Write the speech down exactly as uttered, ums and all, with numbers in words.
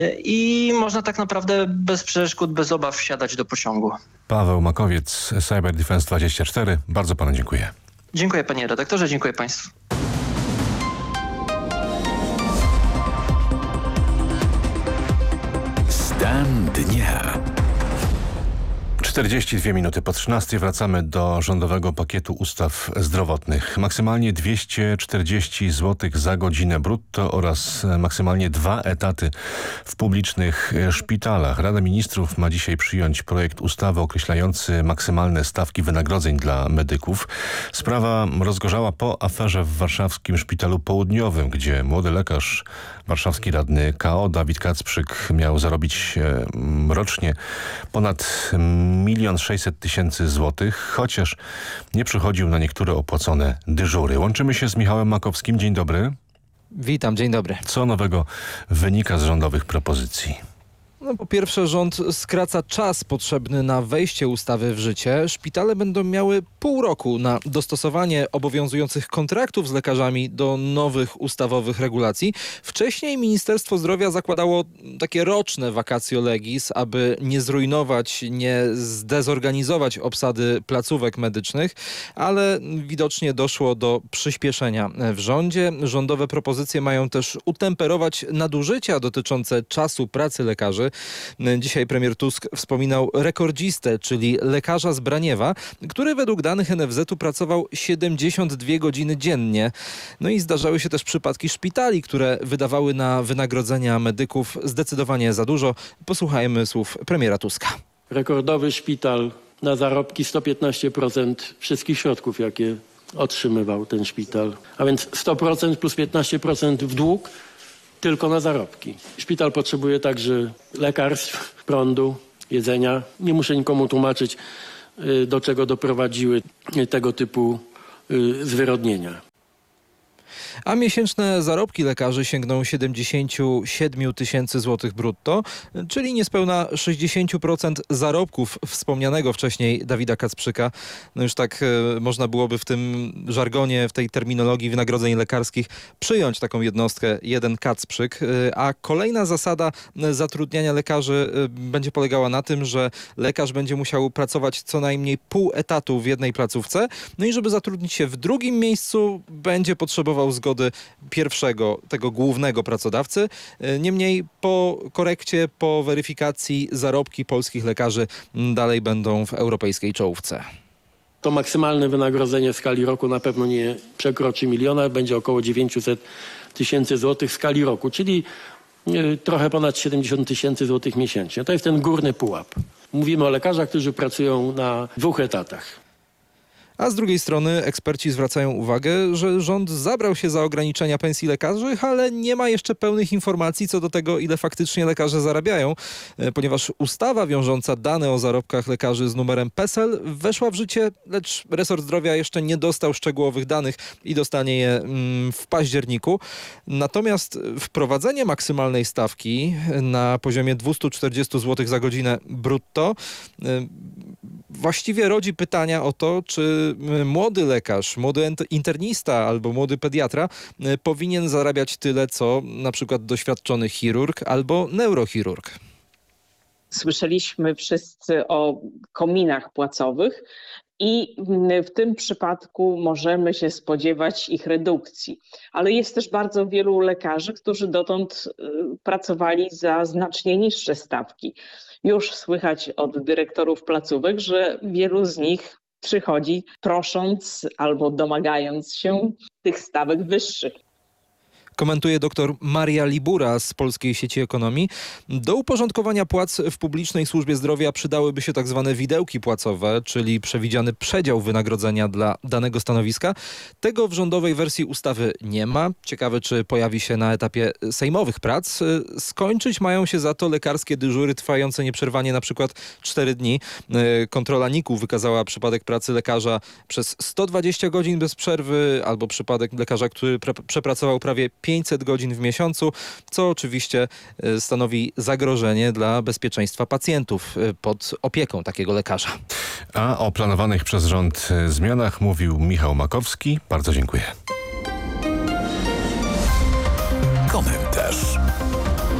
i można tak naprawdę bez przeszkód, bez obaw wsiadać do pociągu. Paweł Makowiec, Cyber Defense dwadzieścia cztery. Bardzo panu dziękuję. Dziękuję panie redaktorze, dziękuję państwu. Stan dnia. czterdzieści dwie minuty po trzynastej wracamy do rządowego pakietu ustaw zdrowotnych. Maksymalnie dwieście czterdzieści złotych za godzinę brutto oraz maksymalnie dwa etaty w publicznych szpitalach. Rada Ministrów ma dzisiaj przyjąć projekt ustawy określający maksymalne stawki wynagrodzeń dla medyków. Sprawa rozgorzała po aferze w warszawskim Szpitalu Południowym, gdzie młody lekarz, warszawski radny K O Dawid Kacprzyk miał zarobić rocznie ponad milion sześćset tysięcy złotych, chociaż nie przychodził na niektóre opłacone dyżury. Łączymy się z Michałem Makowskim. Dzień dobry. Witam, dzień dobry. Co nowego wynika z rządowych propozycji? No, po pierwsze, rząd skraca czas potrzebny na wejście ustawy w życie. Szpitale będą miały pół roku na dostosowanie obowiązujących kontraktów z lekarzami do nowych ustawowych regulacji. Wcześniej Ministerstwo Zdrowia zakładało takie roczne vacatio legis, aby nie zrujnować, nie zdezorganizować obsady placówek medycznych, ale widocznie doszło do przyspieszenia w rządzie. Rządowe propozycje mają też utemperować nadużycia dotyczące czasu pracy lekarzy. Dzisiaj premier Tusk wspominał rekordzistę, czyli lekarza z Braniewa, który według danych N F Z u pracował siedemdziesiąt dwie godziny dziennie. No i zdarzały się też przypadki szpitali, które wydawały na wynagrodzenia medyków zdecydowanie za dużo. Posłuchajmy słów premiera Tuska. Rekordowy szpital na zarobki sto piętnaście procent wszystkich środków, jakie otrzymywał ten szpital. A więc sto procent plus piętnaście procent w dług tylko na zarobki. Szpital potrzebuje także lekarstw, prądu, jedzenia. Nie muszę nikomu tłumaczyć, do czego doprowadziły tego typu zwyrodnienia. A miesięczne zarobki lekarzy sięgną siedemdziesiąt siedem tysięcy złotych brutto, czyli niespełna sześćdziesiąt procent zarobków wspomnianego wcześniej Dawida Kacprzyka. No już tak e, można byłoby w tym żargonie, w tej terminologii wynagrodzeń lekarskich przyjąć taką jednostkę, jeden Kacprzyk. E, a kolejna zasada zatrudniania lekarzy e, będzie polegała na tym, że lekarz będzie musiał pracować co najmniej pół etatu w jednej placówce. No i żeby zatrudnić się w drugim miejscu, będzie potrzebował zgody pierwszego, tego głównego pracodawcy. Niemniej po korekcie, po weryfikacji zarobki polskich lekarzy dalej będą w europejskiej czołówce. To maksymalne wynagrodzenie w skali roku na pewno nie przekroczy miliona, będzie około dziewięćset tysięcy złotych w skali roku, czyli trochę ponad siedemdziesiąt tysięcy złotych miesięcznie. To jest ten górny pułap. Mówimy o lekarzach, którzy pracują na dwóch etatach. A z drugiej strony eksperci zwracają uwagę, że rząd zabrał się za ograniczenia pensji lekarzy, ale nie ma jeszcze pełnych informacji co do tego, ile faktycznie lekarze zarabiają, ponieważ ustawa wiążąca dane o zarobkach lekarzy z numerem PESEL weszła w życie, lecz resort zdrowia jeszcze nie dostał szczegółowych danych i dostanie je w październiku. Natomiast wprowadzenie maksymalnej stawki na poziomie dwieście czterdzieści złotych za godzinę brutto właściwie rodzi pytania o to, czy młody lekarz, młody internista albo młody pediatra powinien zarabiać tyle, co na przykład doświadczony chirurg albo neurochirurg. Słyszeliśmy wszyscy o kominach płacowych i w tym przypadku możemy się spodziewać ich redukcji. Ale jest też bardzo wielu lekarzy, którzy dotąd pracowali za znacznie niższe stawki. Już słychać od dyrektorów placówek, że wielu z nich przychodzi prosząc albo domagając się tych stawek wyższych. Komentuje dr Maria Libura z Polskiej Sieci Ekonomii. Do uporządkowania płac w publicznej służbie zdrowia przydałyby się tak zwane widełki płacowe, czyli przewidziany przedział wynagrodzenia dla danego stanowiska. Tego w rządowej wersji ustawy nie ma. Ciekawe, czy pojawi się na etapie sejmowych prac. Skończyć mają się za to lekarskie dyżury trwające nieprzerwanie na przykład cztery dni. Kontrola N I K u wykazała przypadek pracy lekarza przez sto dwadzieścia godzin bez przerwy, albo przypadek lekarza, który pre- przepracował prawie pięćset godzin w miesiącu, co oczywiście stanowi zagrożenie dla bezpieczeństwa pacjentów pod opieką takiego lekarza. A o planowanych przez rząd zmianach mówił Michał Makowski. Bardzo dziękuję. Komentarz.